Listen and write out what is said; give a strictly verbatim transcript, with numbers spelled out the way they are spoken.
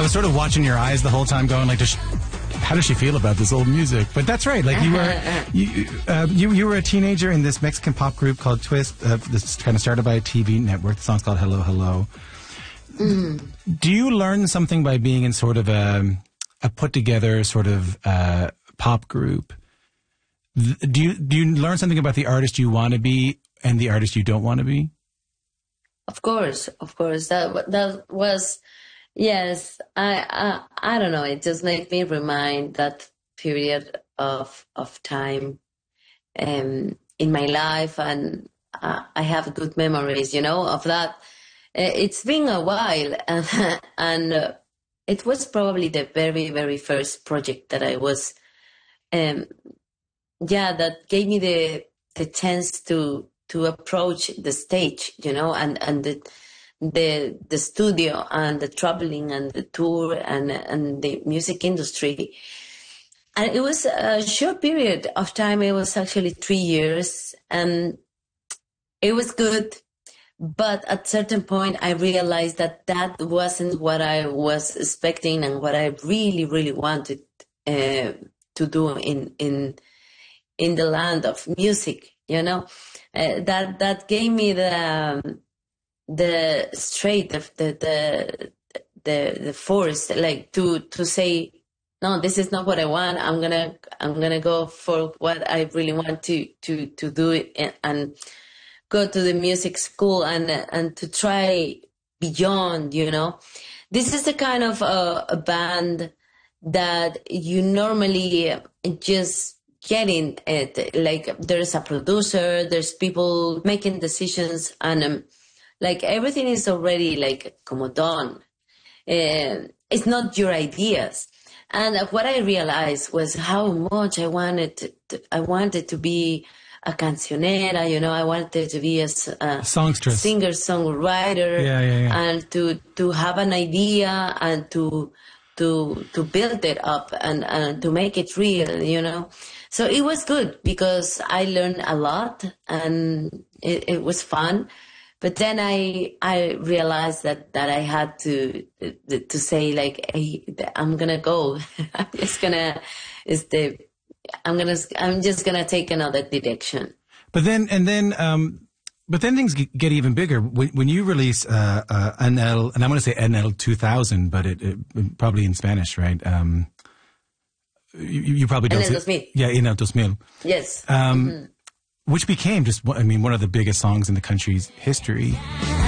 was sort of watching your eyes the whole time, going like, does she, how does she feel about this old music? But that's right. Like you were, you, uh, you, you were a teenager in this Mexican pop group called Twist. Uh, this kind of started by a T V network. The song's called Hello, Hello. Mm. Do you learn something by being in sort of a, a put together sort of uh, pop group? Do you do you learn something about the artist you want to be and the artist you don't want to be? Of course, of course. That that was, yes. I I I don't know. It just made me remind that period of of time, um, in my life, and uh, I have good memories, you know, of that. It's been a while, and and uh, it was probably the very very first project that I was, um, yeah, that gave me the the chance to. to approach the stage, you know, and, and the, the, the studio and the traveling and the tour and, and the music industry. And it was a short period of time. It was actually three years and it was good. But at a certain point, I realized that that wasn't what I was expecting and what I really, really wanted uh, to do in, in, in the land of music, you know. Uh, that that gave me the um, the straight the the the the force, like to to say no, this is not what I want. I'm gonna I'm gonna go for what I really want to to to do it and, and go to the music school and and to try beyond. You know, this is the kind of uh, a band that you normally just. Getting it, like there's a producer, there's people making decisions, and um, like everything is already like como done. Uh, it's not your ideas. And what I realized was how much I wanted to, to, I wanted to be a cancionera, you know, I wanted to be a, a songstress, singer, songwriter, yeah, yeah, yeah. and to to have an idea and to to to build it up and, and to make it real, you know. So it was good because I learned a lot and it, it was fun. But then I I realized that, that I had to to say like, hey, I'm gonna go. I'm just gonna is the I'm gonna I'm just gonna take another direction. But then and then um but then things get even bigger when, when you release uh, uh, N L, and I'm gonna say N L two thousand, but it, it probably in Spanish, right? Um, You, you probably don't. En el dos mil. Yeah, En el dos mil. Yes. Um, mm-hmm. Which became just, I mean, one of the biggest songs in the country's history.